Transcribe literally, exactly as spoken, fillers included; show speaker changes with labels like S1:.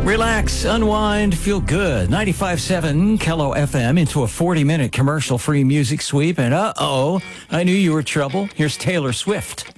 S1: Relax, unwind, feel good. ninety-five point seven Kello F M into a forty-minute commercial-free music sweep. And uh-oh, I knew you were trouble. Here's Taylor Swift.